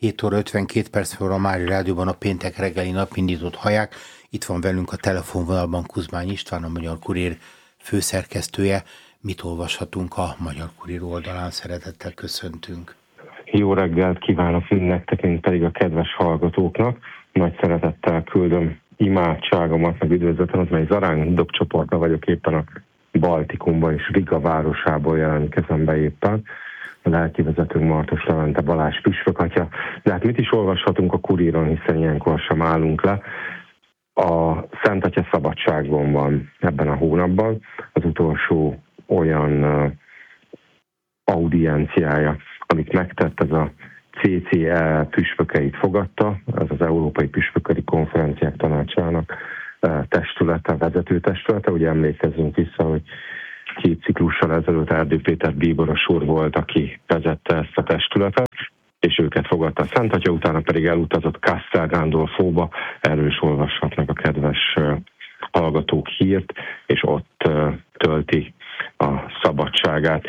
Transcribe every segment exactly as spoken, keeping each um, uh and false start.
hét óra ötvenkét perc van a Mária Rádióban a péntek reggeli napindított hallják. Itt van velünk a telefonvonalban Kuzmány István, a Magyar Kurír főszerkesztője. Mit olvashatunk a Magyar Kurír oldalán? Szeretettel köszöntünk. Jó reggelt kívánok nektek, én pedig a kedves hallgatóknak. Nagy szeretettel küldöm imádságomat, meg üdvözletemet, mert Zarány dobcsoportban vagyok éppen a Baltikumban, és Riga városából jelenik kezembe éppen. A lelkivezetőnk Martos Levente Balázs püspökatya. De hát mit is olvashatunk a Kuríron, hiszen ilyenkor sem állunk le. A Szent Atya szabadságon van ebben a hónapban, az utolsó olyan uh, audienciája, amit megtett, ez a cé cé e püspökeit fogadta, ez az Európai Püspököri Konferenciák Tanácsának uh, testülete, vezető testülete. Ugye emlékezzünk vissza, hogy két ciklussal ezelőtt Erdő Péter bíboros úr volt, aki vezette ezt a testületet, és őket fogadta a Szent Atya, utána pedig elutazott Castel Gandolfóba, erről is olvashatnak a kedves uh, hallgatók hírt, és ott uh, tölti a szabadságát.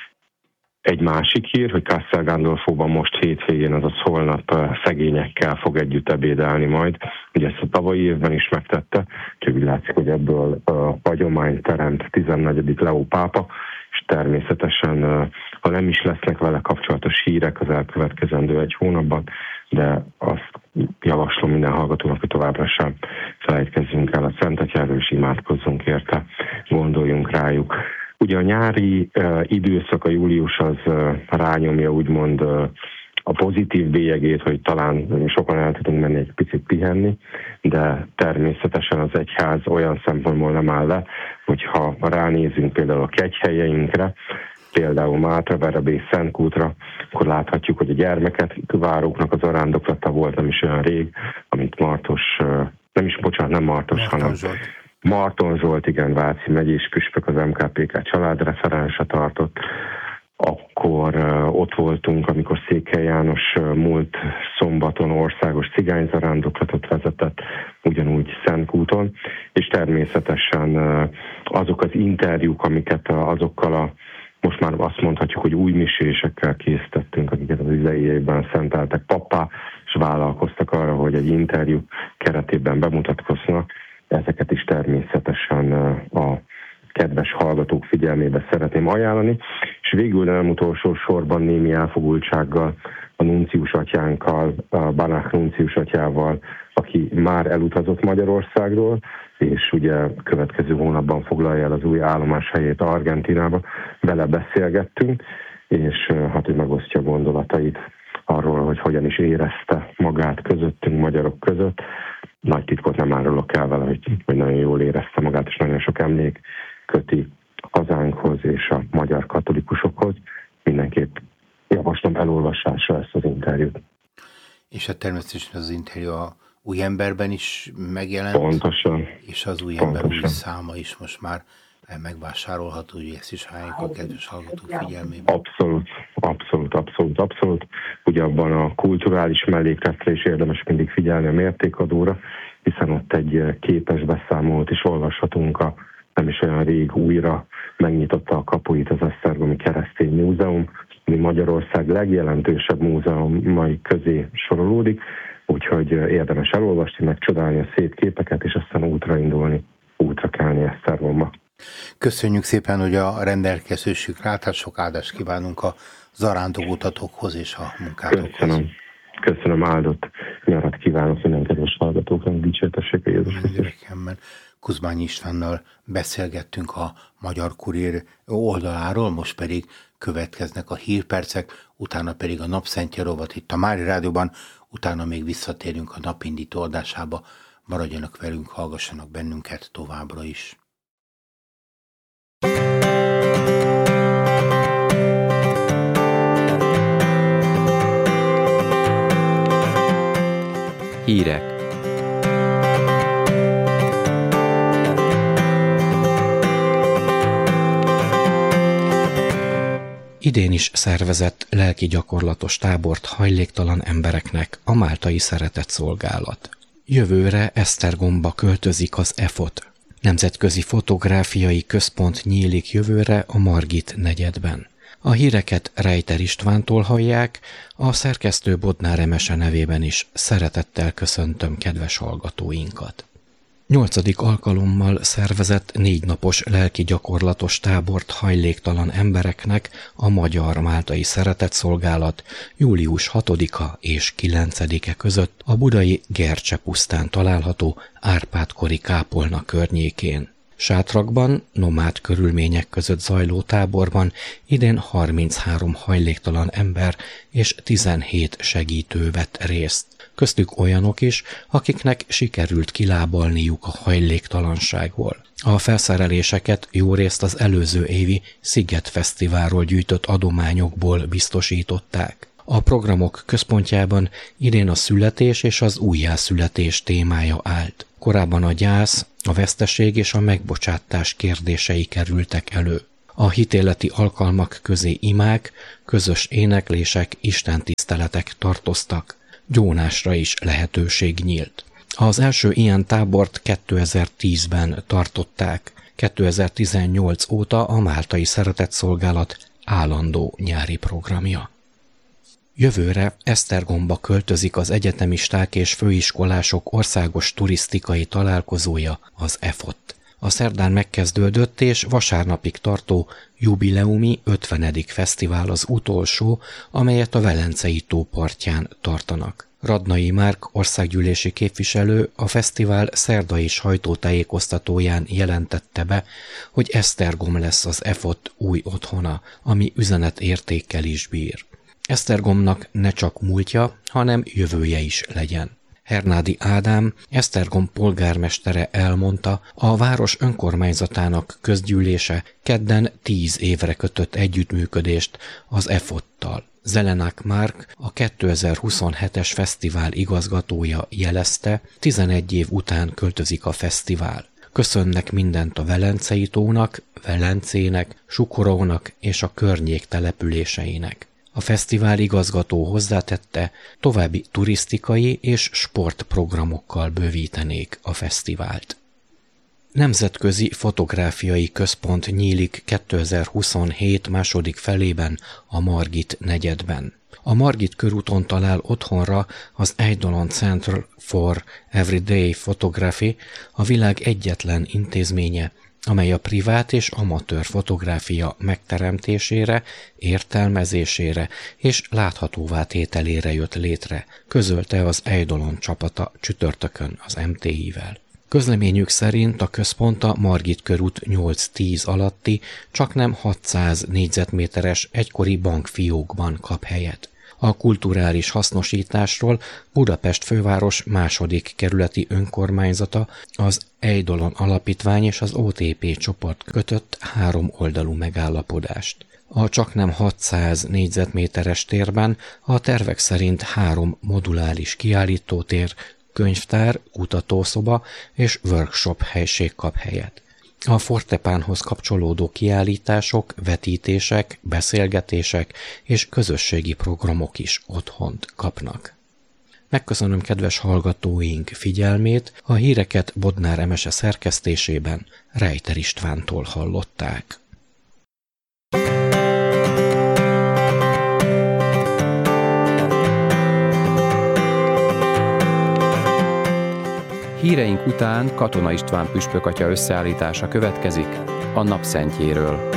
Egy másik hír, hogy Castel Gandolfóban most hétvégén, azaz holnap uh, szegényekkel fog együtt ebédelni majd. Ugye ezt a tavalyi évben is megtette, úgyhogy úgy látszik, hogy ebből uh, hagyományt teremt tizennegyedik Leó pápa, és természetesen, uh, ha nem is lesznek vele kapcsolatos hírek az elkövetkezendő egy hónapban, de azt javaslom minden hallgatónak, hogy továbbra sem felejtkezzünk el a Szent Atyáról, és imádkozzunk érte, gondoljunk rájuk. Ugye a nyári uh, időszak, a július az uh, rányomja úgymond uh, a pozitív bélyegét, hogy talán sokan el tudunk menni egy picit pihenni, de természetesen az egyház olyan szempontból nem áll le, hogyha ránézünk például a kegyhelyeinkre, például Mátraverebé Szentkútra, akkor láthatjuk, hogy a gyermeket váróknak az arándoklata volt, nem is olyan rég, amit Martos, uh, nem is, bocsánat, nem Martos, Marton hanem... Zsolt. Marton Zsolt, igen, Váci megyés püspök, az em ká pé ká családreferense tartott. Akkor uh, ott voltunk, amikor Székely János uh, múlt szombaton országos cigányzarándoklatot vezetett, ugyanúgy Szentkúton, és természetesen uh, azok az interjúk, amiket uh, azokkal a, most már azt mondhatjuk, hogy új misésekkel készítettünk, akiket az idejében szenteltek pappá, és vállalkoztak arra, hogy egy interjú keretében bemutatkoznak. Ezeket is természetesen a kedves hallgatók figyelmébe szeretném ajánlani. És végül, de nem utolsó sorban némi elfogultsággal a nuncius atyánkkal, a Banach nuncius atyával, aki már elutazott Magyarországról, és ugye következő hónapban foglalja el az új állomás helyét Argentínába. Vele beszélgettünk, és hát, hogy megosztja gondolatait arról, hogy hogyan is érezte magát közöttünk, magyarok között. Nagy titkot nem árulok el vele, hogy, hogy nagyon jól érezte magát, és nagyon sok emlék köti hazánkhoz és a magyar katolikusokhoz. Mindenképp javaslom elolvasásra ezt az interjút. És hát természetesen az interjú a Új Emberben is megjelent. Pontosan. És az Új Pontosan. Ember új száma is most már megvásárolható, hogy ezt is álljuk a kedves hallgatók figyelmébe. Abszolút, abszolút, abszolút, abszolút. Ugye abban a kulturális mellékletre is érdemes mindig figyelni a mértékadóra, hiszen ott egy képes beszámolót is olvashatunk, a nem is olyan rég újra megnyitotta a kapuit az Esztergomi Keresztény Múzeum, ami Magyarország legjelentősebb múzeumai közé sorolódik, úgyhogy érdemes elolvasni, megcsodálni a szép képeket, és aztán útra indulni, útra kelni Esztergomba. Köszönjük szépen, hogy a rendelkezésükre állt, sok áldást kívánunk a zarándokutatókhoz és a munkátokhoz. Köszönöm. Köszönöm, áldott nyarat kívánok minden kedves hallgatóknak, dicsértessék a Jézus Krisztus. Kuzmány Istvánnal beszélgettünk a Magyar Kurír oldaláról, most pedig következnek a hírpercek, utána pedig a Napszentje rovat itt a Mária Rádióban, utána még visszatérünk a napindító adásába. Maradjanak velünk, hallgassanak bennünket továbbra is. Hírek. Idén is szervezett lelki gyakorlatos tábort hajléktalan embereknek a Máltai Szeretett Szolgálat. Jövőre Esztergomba költözik az e f o t. Nemzetközi Fotográfiai Központ nyílik jövőre a Margit negyedben. A híreket Rejter Istvántól hallják, a szerkesztő Bodnár Emese nevében is szeretettel köszöntöm kedves hallgatóinkat. Nyolcadik alkalommal szervezett négy napos lelki gyakorlatos tábort hajléktalan embereknek a Magyar-Máltai Szeretetszolgálat július hatodika és kilencedike között a budai Gercse pusztán található Árpád-kori kápolna környékén. Sátrakban, nomád körülmények között zajló táborban idén harminchárom hajléktalan ember és tizenhét segítő vett részt. Köztük olyanok is, akiknek sikerült kilábalniuk a hajléktalanságból. A felszereléseket jórészt az előző évi Sziget Fesztiválról gyűjtött adományokból biztosították. A programok központjában idén a születés és az újjászületés témája állt. Korábban a gyász, a veszteség és a megbocsátás kérdései kerültek elő. A hitéleti alkalmak közé imák, közös éneklések, istentiszteletek tartoztak. Gyónásra is lehetőség nyílt. Az első ilyen tábort kétezer-tízben tartották. kétezer-tizennyolc óta a Máltai Szeretetszolgálat állandó nyári programja. Jövőre Esztergomba költözik az egyetemisták és főiskolások országos turisztikai találkozója, az e f o t. A szerdán megkezdődött és vasárnapig tartó jubileumi ötvenedik fesztivál az utolsó, amelyet a Velencei tó partján tartanak. Radnai Márk országgyűlési képviselő a fesztivál szerdai sajtótájékoztatóján jelentette be, hogy Esztergom lesz az e f o t új otthona, ami üzenetértékkel is bír. Esztergomnak ne csak múltja, hanem jövője is legyen. Hernádi Ádám, Esztergom polgármestere elmondta, a város önkormányzatának közgyűlése kedden tíz évre kötött együttműködést az e f o t-tal. Zelenák Márk, a kétezer-huszonhetes fesztivál igazgatója jelezte, tizenegy év után költözik a fesztivál. Köszönnek mindent a Velencei tónak, Velencének, Sukorónak és a környék településeinek. A fesztivál igazgató hozzátette, további turisztikai és sportprogramokkal bővítenék a fesztivált. Nemzetközi Fotográfiai Központ nyílik kétezer-huszonhét második felében a Margit negyedben. A Margit körúton talál otthonra az Eidolon Center for Everyday Photography, a világ egyetlen intézménye, amely a privát és amatőr fotográfia megteremtésére, értelmezésére és láthatóvá tételére jött létre, közölte az Eidolon csapata csütörtökön az em té i-vel. Közleményük szerint a központ a Margit körút nyolc-tíz alatti, csaknem hatszáz négyzetméteres egykori bankfiókban kap helyet. A kulturális hasznosításról Budapest főváros második kerületi önkormányzata, az Eidolon Alapítvány és az o té pé csoport kötött három oldalú megállapodást. A csaknem hatszáz négyzetméteres térben a tervek szerint három moduláris kiállítótér, könyvtár, kutatószoba és workshop helység kap helyet. A fortepánhoz kapcsolódó kiállítások, vetítések, beszélgetések és közösségi programok is otthont kapnak. Megköszönöm kedves hallgatóink figyelmét, a híreket Bodnár Emese szerkesztésében Rejter Istvántól hallották. Híreink után Katona István püspökatya összeállítása következik a napszentjéről.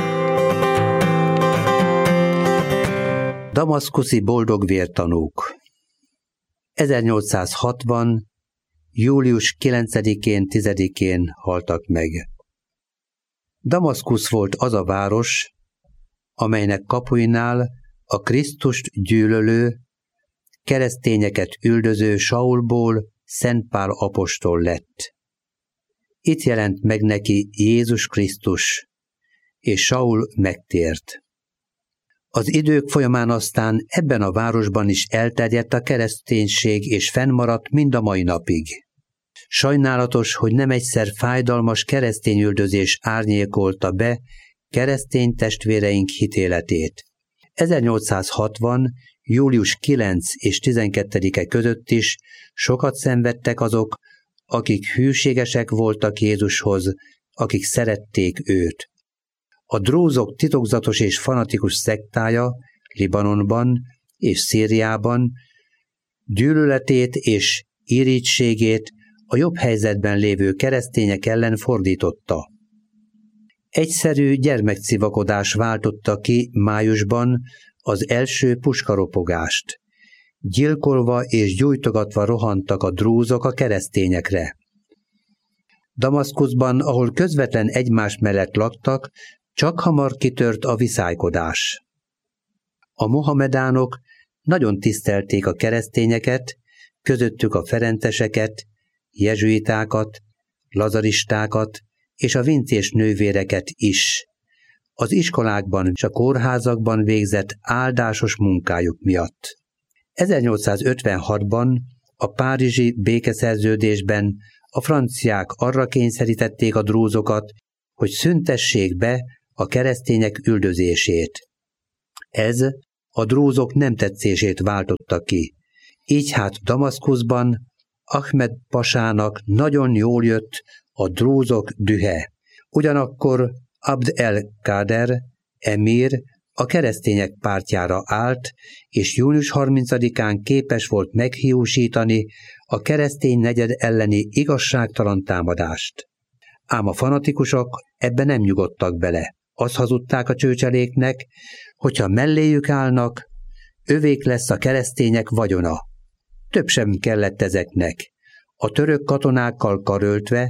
Damaszkuszi boldog vértanúk. ezernyolcszázhatvan. július kilencedikén, tizedikén haltak meg. Damaszkusz volt az a város, amelynek kapuinál a Krisztust gyűlölő, keresztényeket üldöző Saulból Szent Pál apostol lett. Itt jelent meg neki Jézus Krisztus, és Saul megtért. Az idők folyamán aztán ebben a városban is elterjedt a kereszténység, és fennmaradt mind a mai napig. Sajnálatos, hogy nem egyszer fájdalmas keresztényüldözés árnyékolta be keresztény testvéreink hitéletét. ezernyolcszázhatvan. július kilencedike és tizenkettedike között is sokat szenvedtek azok, akik hűségesek voltak Jézushoz, akik szerették őt. A drózok titokzatos és fanatikus szektája Libanonban és Szíriában gyűlöletét és irítségét a jobb helyzetben lévő keresztények ellen fordította. Egyszerű gyermekcivakodás váltotta ki májusban az első puskaropogást. Gyilkolva és gyújtogatva rohantak a drúzok a keresztényekre. Damaszkuszban, ahol közvetlen egymás mellett laktak, csak hamar kitört a viszálykodás. A mohamedánok nagyon tisztelték a keresztényeket, közöttük a ferenceseket, jezsuitákat, lazaristákat és a vincés nővéreket is. Az iskolákban és a kórházakban végzett áldásos munkájuk miatt. ezernyolcszázötvenhatban a párizsi békeszerződésben a franciák arra kényszerítették a drúzokat, hogy szüntessék be a keresztények üldözését. Ez a drúzok nem tetszését váltotta ki. Így hát Damaszkuszban Ahmed pasának nagyon jól jött a drúzok dühe. Ugyanakkor Abd el-Kader emír a keresztények pártjára állt, és június harmincadikán képes volt meghiúsítani a keresztény negyed elleni igazságtalan támadást. Ám a fanatikusok ebben nem nyugodtak bele. Azt hazudták a csőcseléknek, hogyha melléjük állnak, övék lesz a keresztények vagyona. Több sem kellett ezeknek. A török katonákkal karöltve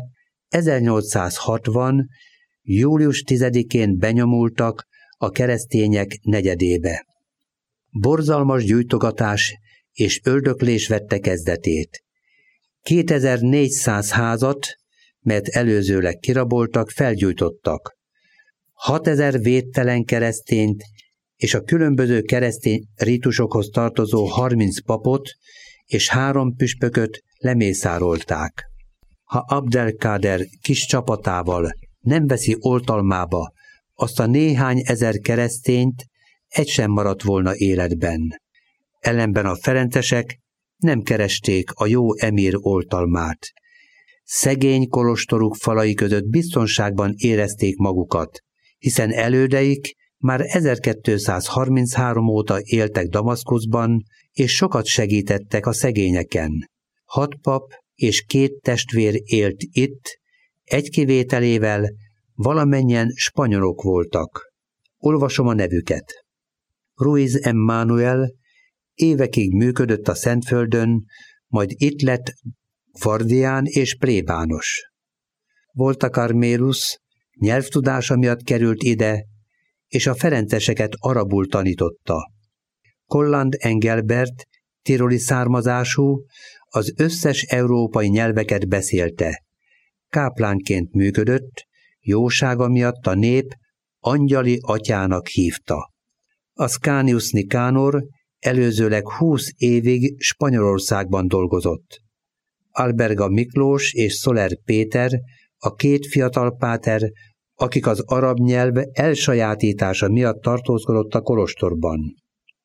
ezernyolcszázhatvan. július tizedikén benyomultak a keresztények negyedébe. Borzalmas gyújtogatás és öldöklés vette kezdetét. kétezer-négyszáz házat, mert előzőleg kiraboltak, felgyújtottak. hatezer védtelen keresztényt és a különböző keresztény rítusokhoz tartozó harminc papot és három püspököt lemészárolták. Ha Abd el-Kader kis csapatával nem veszi oltalmába azt a néhány ezer keresztényt, egy sem maradt volna életben. Ellenben a ferencesek nem keresték a jó emír oltalmát. Szegény kolostoruk falai között biztonságban érezték magukat, hiszen elődeik már ezerkétszázharminchárom óta éltek Damaszkuszban, és sokat segítettek a szegényeken. Hat pap és két testvér élt itt, egy kivételével valamennyien spanyolok voltak. Olvasom a nevüket. Ruiz Emmanuel évekig működött a Szentföldön, majd itt lett gvardián és plébános. Volta Carmélus nyelvtudása miatt került ide, és a ferenceseket arabul tanította. Kolland Engelbert tiroli származású, az összes európai nyelveket beszélte. Káplánként működött, jósága miatt a nép angyali atyának hívta. Ascanius Nicanor előzőleg húsz évig Spanyolországban dolgozott. Alberga Miklós és Soler Péter, a két fiatal páter, akik az arab nyelv elsajátítása miatt tartózkodott a kolostorban.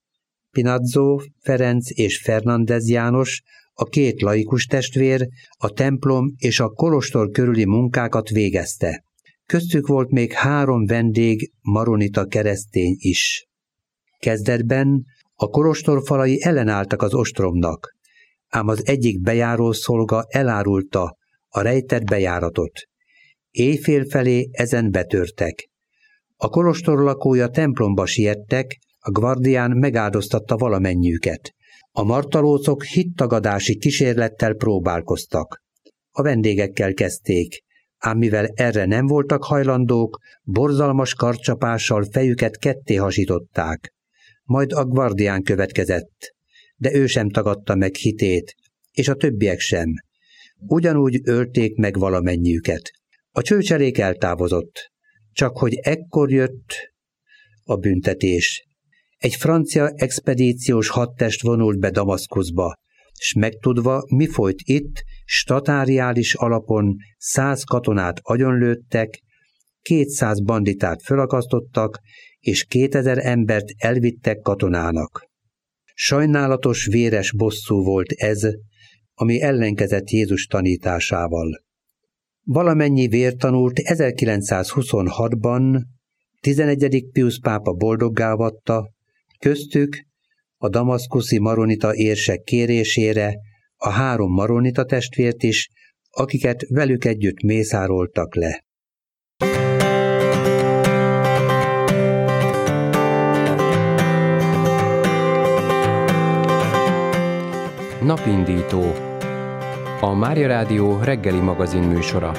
Pinazzo Ferenc és Fernández János, a két laikus testvér, a templom és a kolostor körüli munkákat végezte. Köztük volt még három vendég maronita keresztény is. Kezdetben a kolostor falai ellenálltak az ostromnak, ám az egyik bejárószolga elárulta a rejtett bejáratot. Éjfél felé ezen betörtek. A kolostor lakója templomba siettek, a gvardián megáldoztatta valamennyiüket. A martalócok hittagadási kísérlettel próbálkoztak. A vendégekkel kezdték, ám mivel erre nem voltak hajlandók, borzalmas karcsapással fejüket ketté hasították. Majd a gvardián következett, de ő sem tagadta meg hitét, és a többiek sem. Ugyanúgy ölték meg valamennyiüket. A csőcselék eltávozott, csak hogy ekkor jött a büntetés. Egy francia expedíciós hadtest vonult be Damaszkuszba, s megtudva, mi folyt itt, statáriális alapon száz katonát agyonlőttek, kétszáz banditát fölakasztottak, és kétezer embert elvittek katonának. Sajnálatos véres bosszú volt ez, ami ellenkezett Jézus tanításával. Valamennyi vértanúrt ezerkilencszázhuszonhatban tizenegyedik Piusz pápa boldoggá avatta, köztük a damaszkuszi maronita érsek kérésére a három maronita testvért is, akiket velük együtt mészároltak le. Napindító. A Mária Rádió reggeli magazin műsora.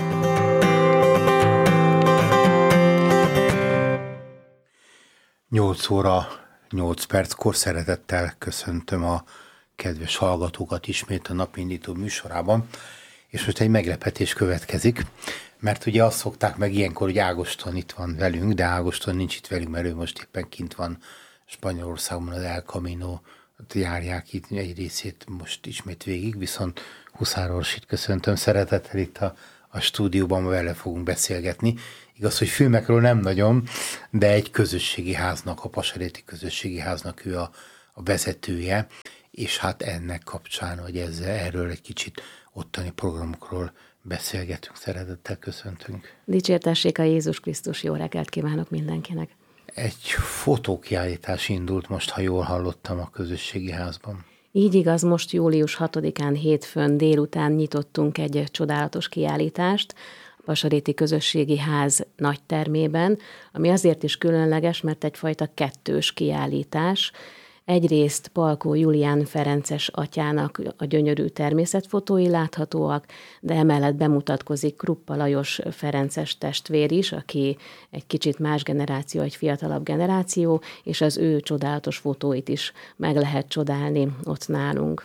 nyolc óra nyolc perckor szeretettel köszöntöm a kedves hallgatókat ismét a Napindító műsorában, és most egy meglepetés következik, mert ugye azt szokták meg ilyenkor, hogy Ágoston itt van velünk, de Ágoston nincs itt velünk, mert ő most éppen kint van Spanyolországban, az El Camino járják itt egy részét most ismét végig, viszont Huszár Orsit köszöntöm szeretettel itt a, a stúdióban, vele fogunk beszélgetni. Igaz, hogy filmekről nem nagyon, de egy közösségi háznak, a Pasaréti Közösségi Háznak ő a, a vezetője, és hát ennek kapcsán, hogy ezzel, erről egy kicsit ottani programokról beszélgetünk, szeretettel köszöntünk. Dicsértessék a Jézus Krisztus, jó reggelt kívánok mindenkinek! Egy fotókiállítás indult most, ha jól hallottam, a közösségi házban. Így igaz, most július hatodikán hétfőn délután nyitottunk egy csodálatos kiállítást a Pasaréti Közösségi Ház nagy termében, ami azért is különleges, mert egyfajta kettős kiállítás. Egyrészt Palkó Julián ferences atyának a gyönyörű természetfotói láthatóak, de emellett bemutatkozik Kruppa Lajos ferences testvér is, aki egy kicsit más generáció, egy fiatalabb generáció, és az ő csodálatos fotóit is meg lehet csodálni ott nálunk.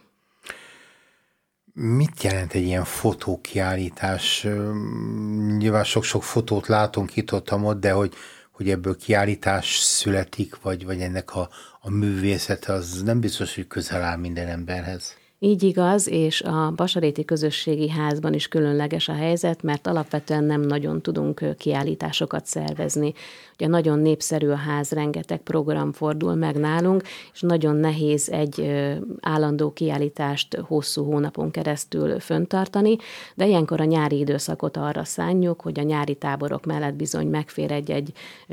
Mit jelent egy ilyen fotókiállítás? Nyilván sok-sok fotót látunk itt ott, ott de hogy, hogy ebből kiállítás születik, vagy, vagy ennek a, a művészete, az nem biztos, hogy közel áll minden emberhez. Így igaz, és a Pasaréti Közösségi Házban is különleges a helyzet, mert alapvetően nem nagyon tudunk kiállításokat szervezni. Ugye nagyon népszerű a ház, rengeteg program fordul meg nálunk, és nagyon nehéz egy állandó kiállítást hosszú hónapon keresztül föntartani, de ilyenkor a nyári időszakot arra szánjuk, hogy a nyári táborok mellett bizony megfér egy-egy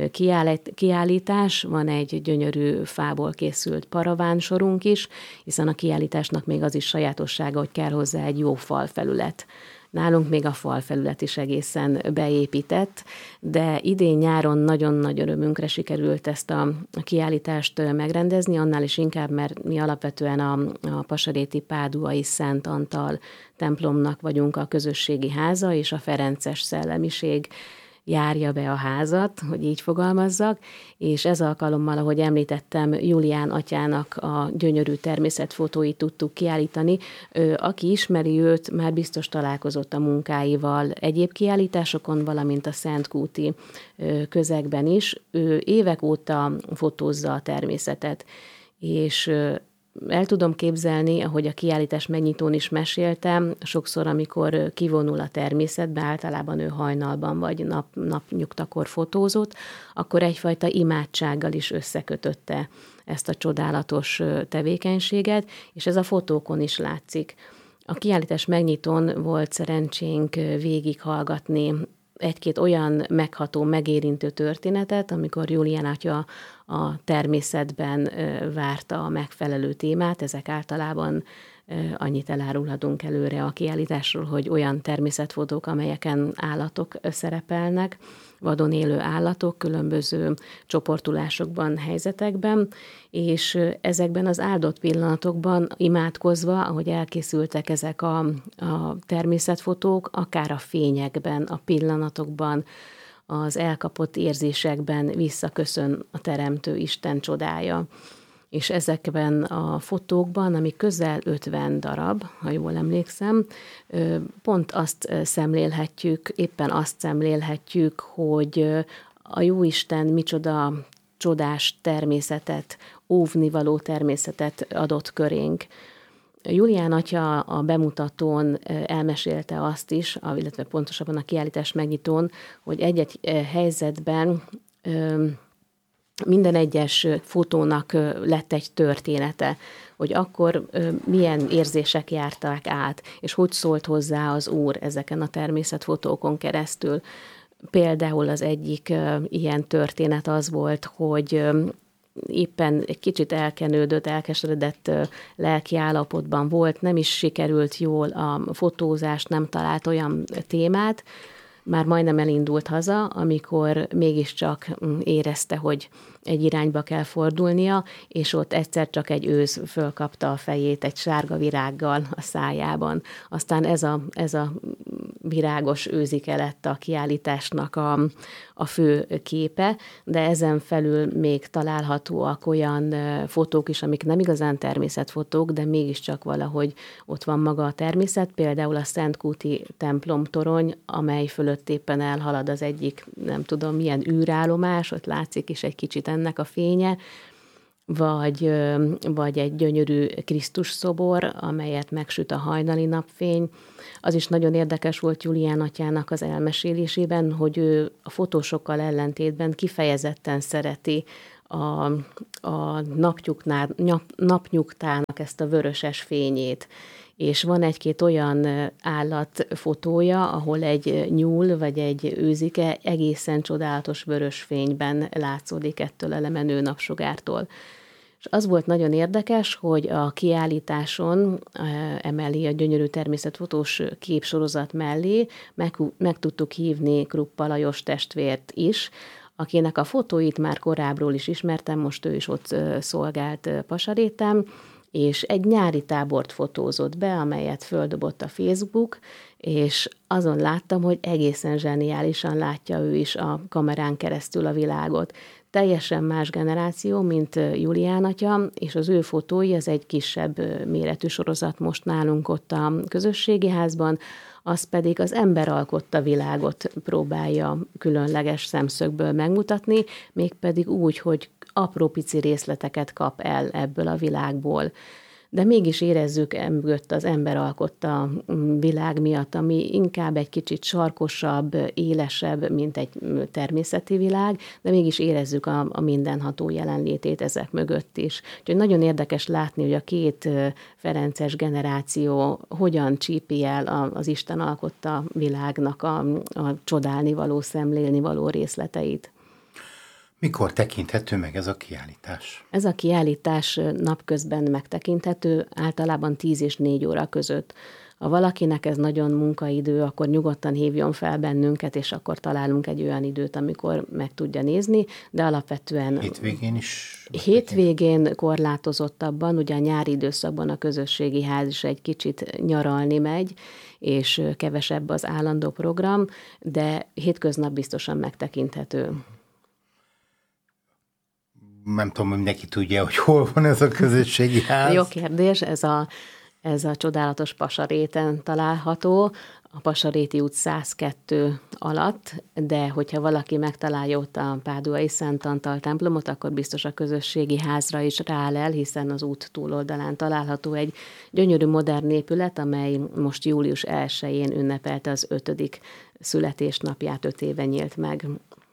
kiállítás, van egy gyönyörű fából készült paravánsorunk is, hiszen a kiállításnak még az is sajátossága, hogy kell hozzá egy jó falfelület. Nálunk még a falfelület is egészen beépített, de idén nyáron nagyon nagy örömünkre sikerült ezt a kiállítást megrendezni, annál is inkább, mert mi alapvetően a, a pasaréti páduai Szent Antal templomnak vagyunk a közösségi háza, és a ferences szellemiség járja be a házat, hogy így fogalmazzak, és ez alkalommal, ahogy említettem, Julián atyának a gyönyörű természetfotóit tudtuk kiállítani. Aki ismeri őt, már biztos találkozott a munkáival egyéb kiállításokon, valamint a Szentkúti közegben is. Ő évek óta fotózza a természetet, és el tudom képzelni, ahogy a kiállítás megnyitón is meséltem, sokszor, amikor kivonul a természetbe, általában ő hajnalban vagy nap, napnyugtakor fotózott, akkor egyfajta imádsággal is összekötötte ezt a csodálatos tevékenységet, és ez a fotókon is látszik. A kiállítás megnyitón volt szerencsénk végighallgatni egy-két olyan megható, megérintő történetet, amikor Julián atya a természetben várta a megfelelő témát. Ezek általában annyit elárulhatunk előre a kiállításról, hogy olyan természetfotók, amelyeken állatok szerepelnek, vadon élő állatok különböző csoportulásokban, helyzetekben, és ezekben az áldott pillanatokban imádkozva, ahogy elkészültek ezek a, a természetfotók, akár a fényekben, a pillanatokban, az elkapott érzésekben visszaköszön a Teremtő Isten csodája. És ezekben a fotókban, ami közel ötven darab, ha jól emlékszem, pont azt szemlélhetjük, éppen azt szemlélhetjük, hogy a Jóisten micsoda csodás természetet, óvnivaló természetet adott körénk. Julián atya a bemutatón elmesélte azt is, illetve pontosabban a kiállítás megnyitón, hogy egy-egy helyzetben minden egyes fotónak lett egy története, hogy akkor milyen érzések járták át, és hogy szólt hozzá az Úr ezeken a természetfotókon keresztül. Például az egyik ilyen történet az volt, hogy éppen egy kicsit elkenődött, elkeseredett lelki állapotban volt, nem is sikerült jól a fotózást, nem talált olyan témát, már majdnem elindult haza, amikor mégiscsak érezte, hogy egy irányba kell fordulnia, és ott egyszer csak egy őz fölkapta a fejét egy sárga virággal a szájában. Aztán ez a, ez a virágos őzike lett a kiállításnak a, a fő képe, de ezen felül még találhatóak olyan fotók is, amik nem igazán természetfotók, de mégiscsak valahogy ott van maga a természet, például a Szentkúti templomtorony, amely fölött éppen elhalad az egyik, nem tudom milyen űrállomás, ott látszik is egy kicsit ennek a fénye, vagy, vagy egy gyönyörű Krisztus szobor, amelyet megsüt a hajnali napfény. Az is nagyon érdekes volt Julián atyának az elmesélésében, hogy ő a fotósokkal ellentétben kifejezetten szereti a, a napnyugtá, nap, napnyugtának ezt a vöröses fényét. És van egy-két olyan állat fotója, ahol egy nyúl vagy egy őzike egészen csodálatos vörös fényben látszódik ettől a lemenő napsugártól. És az volt nagyon érdekes, hogy a kiállításon emellé a gyönyörű természetfotós képsorozat mellé meg, meg tudtuk hívni Kruppa Lajos testvért is, akinek a fotóit már korábbról is ismertem, most ő is ott szolgált Pasaréten, és egy nyári tábort fotózott be, amelyet földobott a Facebook, és azon láttam, hogy egészen zseniálisan látja ő is a kamerán keresztül a világot. Teljesen más generáció, mint Julián atya, és az ő fotói, ez egy kisebb méretű sorozat most nálunk ott a közösségi házban, az pedig az ember alkotta világot próbálja különleges szemszögből megmutatni, mégpedig úgy, hogy apró pici részleteket kap el ebből a világból. De mégis érezzük emögött az ember alkotta világ miatt, ami inkább egy kicsit sarkosabb, élesebb, mint egy természeti világ, de mégis érezzük a, a mindenható jelenlétét ezek mögött is. Úgyhogy nagyon érdekes látni, hogy a két ferences generáció hogyan csípi el az Isten alkotta világnak a, a csodálni való, szemlélni való részleteit. Mikor tekinthető meg ez a kiállítás? Ez a kiállítás napközben megtekinthető, általában tíz és négy óra között. Ha valakinek ez nagyon munkaidő, akkor nyugodtan hívjon fel bennünket, és akkor találunk egy olyan időt, amikor meg tudja nézni, de alapvetően... Hétvégén is? Hétvégén korlátozottabban, ugye a nyári időszakban a közösségi ház is egy kicsit nyaralni megy, és kevesebb az állandó program, de hétköznap biztosan megtekinthető. Nem tudom, hogy mindenki tudja, hogy hol van ez a közösségi ház. Jó kérdés, ez a, ez a csodálatos Pasaréten található, a Pasaréti út száz kettő alatt, de hogyha valaki megtalálja ott a Páduai Szent Antal templomot, akkor biztos a közösségi házra is rálel, hiszen az út túloldalán található egy gyönyörű modern épület, amely most július elsején ünnepelte az ötödik születésnapját, öt éve nyílt meg.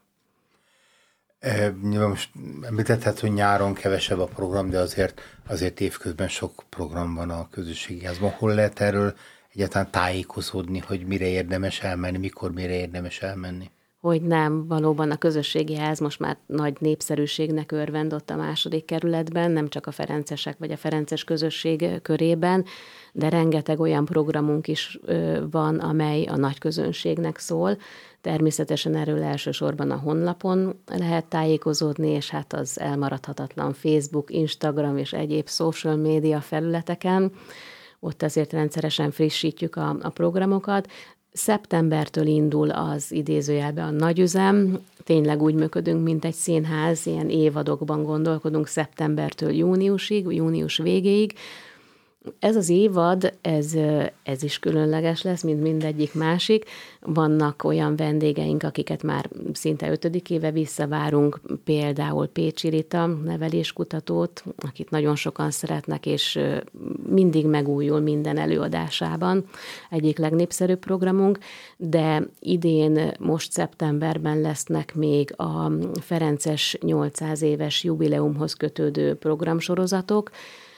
Nyilván most említetted, hogy nyáron kevesebb a program, de azért, azért évközben sok program van a közösségi házban. Hol lehet erről egyáltalán tájékozódni, hogy mire érdemes elmenni, mikor mire érdemes elmenni? Hogy nem, valóban a közösségi ház most már nagy népszerűségnek örvend ott a második kerületben, nem csak a ferencesek vagy a ferences közösség körében, de rengeteg olyan programunk is van, amely a nagy közönségnek szól. Természetesen erről elsősorban a honlapon lehet tájékozódni, és hát az elmaradhatatlan Facebook, Instagram és egyéb social média felületeken. Ott azért rendszeresen frissítjük a, a programokat. Szeptembertől indul az idézőjelben a nagyüzem. Tényleg úgy működünk, mint egy színház, ilyen évadokban gondolkodunk szeptembertől júniusig, június végéig. Ez az évad, ez, ez is különleges lesz, mint mindegyik másik. Vannak olyan vendégeink, akiket már szinte ötödik éve visszavárunk, például Pécsi Rita, neveléskutatót, akit nagyon sokan szeretnek, és mindig megújul minden előadásában. Egyik legnépszerűbb programunk, de idén, most szeptemberben lesznek még a Ferences nyolcszáz éves jubileumhoz kötődő programsorozatok.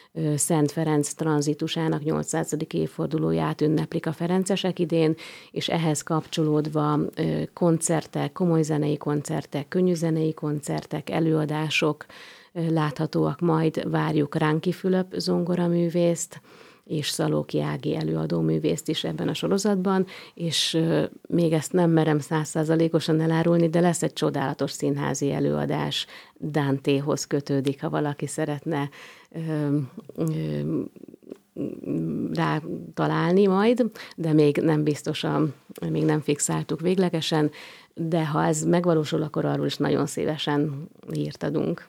Szent Ferenc tranzitusának nyolcszázadik évfordulóját ünneplik a ferencesek idén, és ehhez kapcsolódva koncertek, komoly zenei koncertek, könnyű zenei koncertek, előadások láthatóak majd. Várjuk Ránki Fülöp zongoraművészt, és Szalóki Ági előadóművészt is ebben a sorozatban, és még ezt nem merem százszázalékosan elárulni, de lesz egy csodálatos színházi előadás, Dantéhoz kötődik, ha valaki szeretne ö, ö, rá találni majd, de még nem biztosan, még nem fixáltuk véglegesen, de ha ez megvalósul, akkor arról is nagyon szívesen hírt adunk.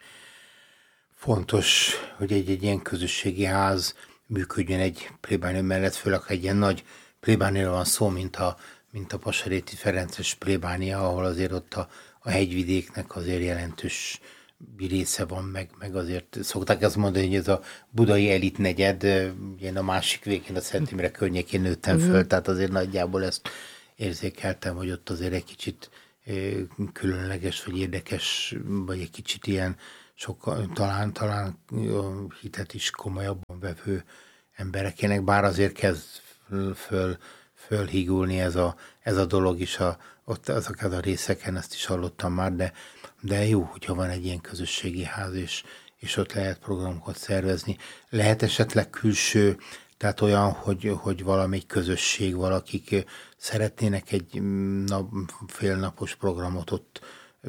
Fontos, hogy egy, egy ilyen közösségi ház működjön egy plébánia mellett, főleg egy ilyen nagy plébániáról van szó, mint a, mint a Pasaréti Ferences plébánia, ahol azért ott a, a hegyvidéknek azért jelentős része van, meg, meg azért szokták azt mondani, hogy ez a budai elit negyed, én a másik végén, a Szent Imre környékén nőttem föl, mm-hmm. tehát azért nagyjából ezt érzékeltem, hogy ott azért egy kicsit különleges, vagy érdekes, vagy egy kicsit ilyen sokkal, talán, talán hitet is komolyabban vevő emberekének, bár azért kezd föl, fölhígulni ez a, ez a dolog is, a, ott azokat a részeken, ezt is hallottam már, de, de jó, hogyha van egy ilyen közösségi ház, és, és ott lehet programokat szervezni. Lehet esetleg külső, tehát olyan, hogy, hogy valamelyik közösség, valakik szeretnének egy nap, félnapos programot ott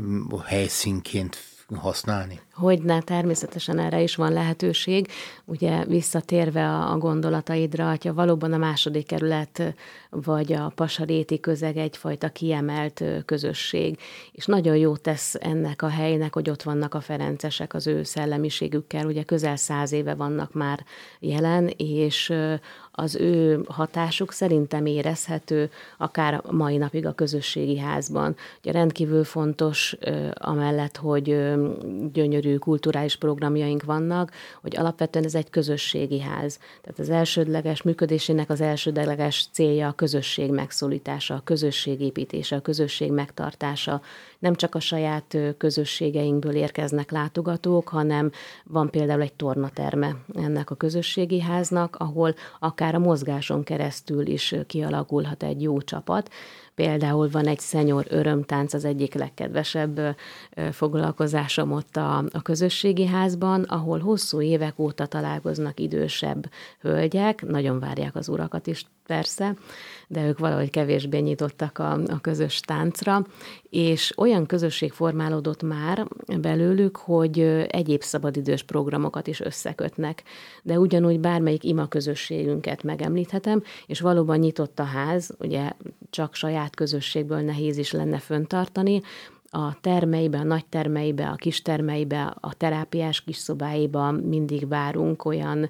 helyszínként használni? Hogyne, természetesen erre is van lehetőség. Ugye visszatérve a, a gondolataidra, hogyha valóban a második kerület vagy a pasaréti közeg egyfajta kiemelt közösség, és nagyon jó tesz ennek a helynek, hogy ott vannak a ferencesek az ő szellemiségükkel, ugye közel száz éve vannak már jelen, és az ő hatásuk szerintem érezhető akár mai napig a közösségi házban. Ugye rendkívül fontos, amellett, hogy gyönyörű kulturális programjaink vannak, hogy alapvetően ez egy közösségi ház. Tehát az elsődleges működésének az elsődleges célja a közösség megszólítása, a közösség építése, a közösség megtartása. Nem csak a saját közösségeinkből érkeznek látogatók, hanem van például egy tornaterme ennek a közösségi háznak, ahol akár a mozgáson keresztül is kialakulhat egy jó csapat. Például van egy szenyor örömtánc, az egyik legkedvesebb foglalkozásom ott a, a közösségi házban, ahol hosszú évek óta találkoznak idősebb hölgyek, nagyon várják az urakat is persze, de ők valahogy kevésbé nyitottak a, a közös táncra, és olyan közösség formálódott már belőlük, hogy egyéb szabadidős programokat is összekötnek, de ugyanúgy bármelyik ima közösségünket megemlíthetem, és valóban nyitott a ház, ugye csak saját közösségből nehéz is lenne föntartani, a termeibe, a nagy termeibe, a kis termeibe, a terápiás kis szobáiba mindig várunk olyan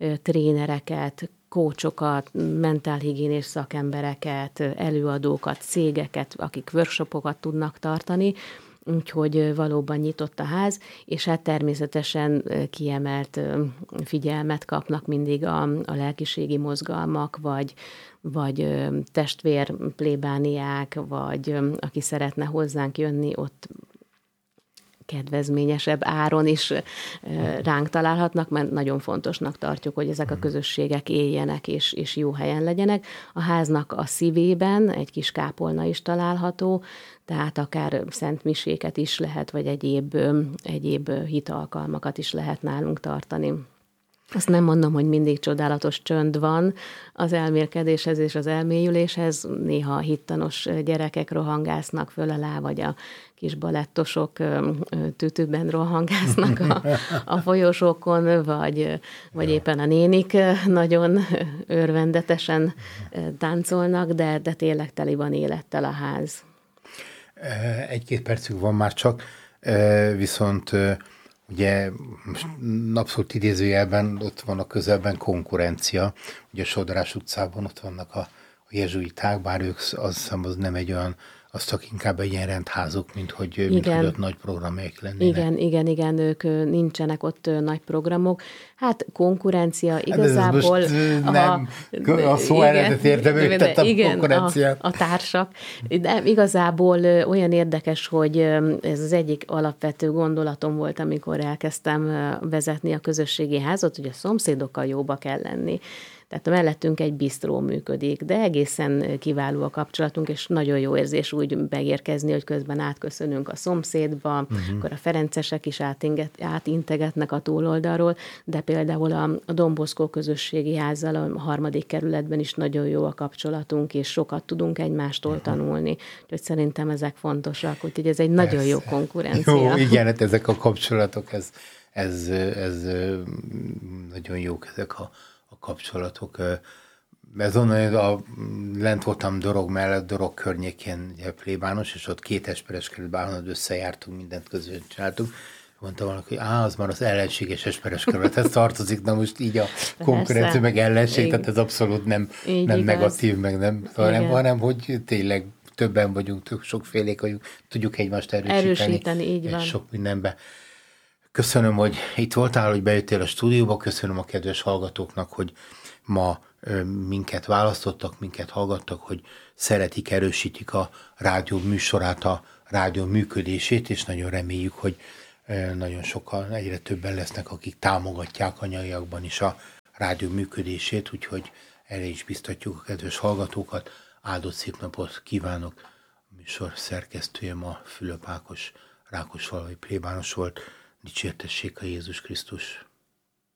trénereket, kócsokat, mentálhigiénés szakembereket, előadókat, cégeket, akik workshopokat tudnak tartani, úgyhogy valóban nyitott a ház, és hát természetesen kiemelt figyelmet kapnak mindig a, a lelkiségi mozgalmak, vagy, vagy testvér plébániák, vagy aki szeretne hozzánk jönni, ott kedvezményesebb áron is ránk találhatnak, mert nagyon fontosnak tartjuk, hogy ezek a közösségek éljenek és, és jó helyen legyenek. A háznak a szívében egy kis kápolna is található, tehát akár szentmiséket is lehet, vagy egyéb, egyéb hitalkalmakat is lehet nálunk tartani. Azt nem mondom, hogy mindig csodálatos csönd van az elmélkedéshez és az elmélyüléshez. Néha a hittanos gyerekek rohangásznak föl alá, vagy a kis balettosok tütőben rohangásznak a, a folyosókon, vagy, vagy éppen a nénik nagyon örvendetesen táncolnak, de, de tényleg teli van élettel a ház. Egy-két percük van már csak, viszont ugye most abszolút idézőjelben ott van a közelben konkurencia. Ugye a Sodrás utcában ott vannak a, a jezsuiták, bár ők azt hiszem, az nem egy olyan, aztak inkább egy ilyen rendházuk, mint hogy, mint hogy ott nagy programjaik lennének. Igen, igen, igen, ők nincsenek ott nagy programok. Hát konkurencia igazából. Hát ez most nem a, a szó eredet értem, tehát a igen, konkurencia. A, a társak. De igazából olyan érdekes, hogy ez az egyik alapvető gondolatom volt, amikor elkezdtem vezetni a közösségi házat, hogy a szomszédokkal jóba kell lenni. Tehát mellettünk egy bisztró működik, de egészen kiváló a kapcsolatunk, és nagyon jó érzés úgy megérkezni, hogy közben átköszönünk a szomszédba, uh-huh. akkor a ferencesek is átinget, átintegetnek a túloldalról, de például a, a Don Bosco közösségi házzal a harmadik kerületben is nagyon jó a kapcsolatunk, és sokat tudunk egymástól uh-huh. tanulni. Úgyhogy szerintem ezek fontosak, úgyhogy ez egy Persze. nagyon jó konkurencia. Jó, igen, hát ezek a kapcsolatok, ez, ez, ez nagyon jók ezek a a kapcsolatok. Ez onnan, a, lent voltam Dorog mellett, Dorog környékén ugye, plébános, és ott két esperes kerületben állandóan összejártunk, mindent közön csináltunk. Mondta valaki, hogy á, az már az ellenséges esperes kerülethez tartozik, na most így a konkurencia meg ellenség, így, tehát ez abszolút nem, nem negatív, meg nem, hanem, hanem, hogy tényleg többen vagyunk, tök sokfélék vagyunk, tudjuk egymást erősíteni. Erősíteni, így van. Sok mindenben. Köszönöm, hogy itt voltál, hogy bejöttél a stúdióba, köszönöm a kedves hallgatóknak, hogy ma minket választottak, minket hallgattak, hogy szeretik, erősítik a rádió műsorát, a rádió működését, és nagyon reméljük, hogy nagyon sokan, egyre többen lesznek, akik támogatják anyaiakban is a rádió működését, úgyhogy erre is biztatjuk a kedves hallgatókat. Áldott szép napot kívánok! A műsor szerkesztője ma Fülöp Ákos, Rákosfalvai plébános volt. Dicsértessék a Jézus Krisztus!